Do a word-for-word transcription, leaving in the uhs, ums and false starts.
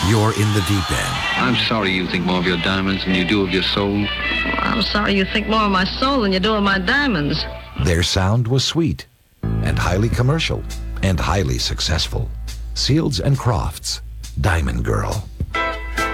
you're in the deep end. I'm sorry you think more of your diamonds than you do of your soul. I'm sorry you think more of my soul than you do of my diamonds. Their sound was sweet and highly commercial and highly successful. Seals and Crofts, Diamond Girl.